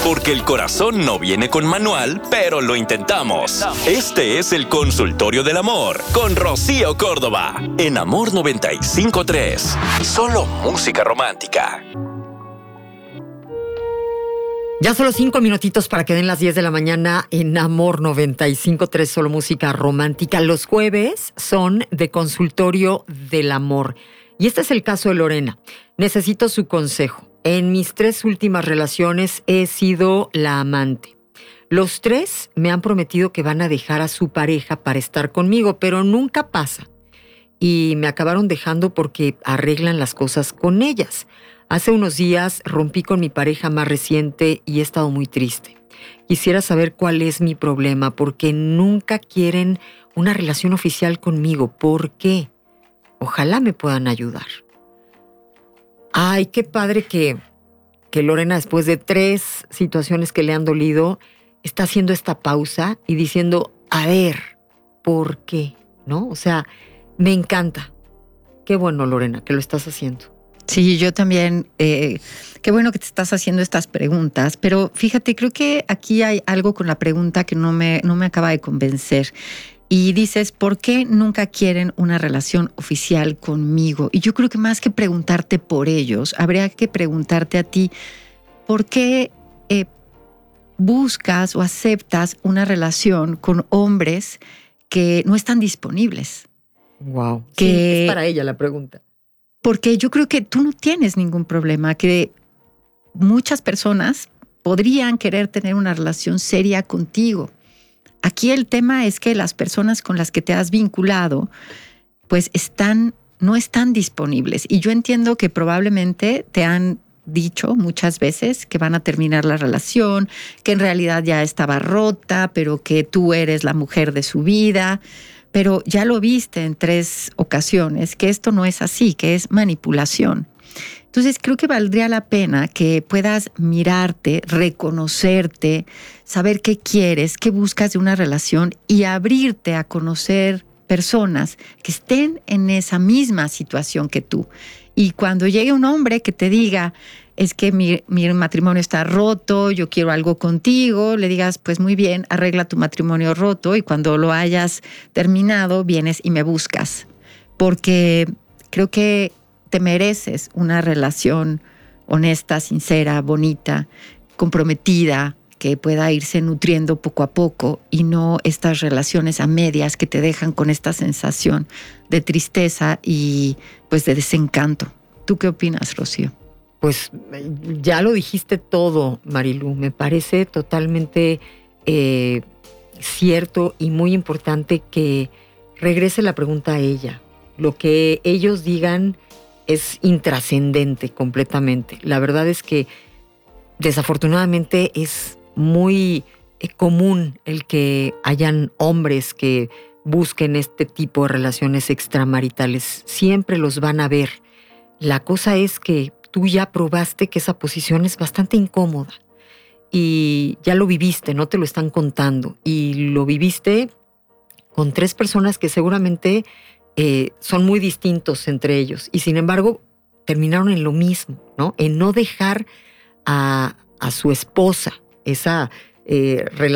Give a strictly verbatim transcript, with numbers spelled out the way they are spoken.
Porque el corazón no viene con manual, pero lo intentamos. Este es el Consultorio del Amor con Rocío Córdoba en Amor noventa y cinco punto tres. Solo música romántica. Ya solo cinco minutitos para que den las diez de la mañana en Amor noventa y cinco punto tres, solo música romántica. Los jueves son de Consultorio del Amor. Y este es el caso de Lorena. Necesito su consejo. En mis tres últimas relaciones he sido la amante. Los tres me han prometido que van a dejar a su pareja para estar conmigo, pero nunca pasa. Y me acabaron dejando porque arreglan las cosas con ellas. Hace unos días rompí con mi pareja más reciente y he estado muy triste. Quisiera saber cuál es mi problema, porque nunca quieren una relación oficial conmigo. ¿Por qué? Ojalá me puedan ayudar. Ay, qué padre que, que Lorena, después de tres situaciones que le han dolido, está haciendo esta pausa y diciendo, a ver, ¿por qué? ¿No? O sea, me encanta. Qué bueno, Lorena, que lo estás haciendo. Sí, yo también. Eh, qué bueno que te estás haciendo estas preguntas, pero fíjate, creo que aquí hay algo con la pregunta que no me, no me acaba de convencer. Y dices, ¿por qué nunca quieren una relación oficial conmigo? Y yo creo que más que preguntarte por ellos, habría que preguntarte a ti, ¿por qué eh, buscas o aceptas una relación con hombres que no están disponibles? Wow. Que, sí, es para ella la pregunta. Porque yo creo que tú no tienes ningún problema, que muchas personas podrían querer tener una relación seria contigo. Aquí el tema es que las personas con las que te has vinculado, pues están, no están disponibles. Y yo entiendo que probablemente te han dicho muchas veces que van a terminar la relación, que en realidad ya estaba rota, pero que tú eres la mujer de su vida. Pero ya lo viste en tres ocasiones, que esto no es así, que es manipulación. Entonces creo que valdría la pena que puedas mirarte, reconocerte, saber qué quieres, qué buscas de una relación y abrirte a conocer personas que estén en esa misma situación que tú. Y cuando llegue un hombre que te diga, es que mi, mi matrimonio está roto, yo quiero algo contigo, le digas, pues muy bien, arregla tu matrimonio roto y cuando lo hayas terminado, vienes y me buscas. Porque creo que te mereces una relación honesta, sincera, bonita, comprometida, que pueda irse nutriendo poco a poco y no estas relaciones a medias que te dejan con esta sensación de tristeza y pues de desencanto. ¿Tú qué opinas, Rocío? Pues ya lo dijiste todo, Marilu. Me parece totalmente eh, cierto y muy importante que regrese la pregunta a ella. Lo que ellos digan es intrascendente completamente. La verdad es que desafortunadamente es muy eh, común el que hayan hombres que busquen este tipo de relaciones extramaritales. Siempre los van a ver. La cosa es que tú ya probaste que esa posición es bastante incómoda y ya lo viviste, no te lo están contando. Y lo viviste con tres personas que seguramente eh, son muy distintos entre ellos y sin embargo terminaron en lo mismo, ¿no? En no dejar a, a su esposa esa eh, relación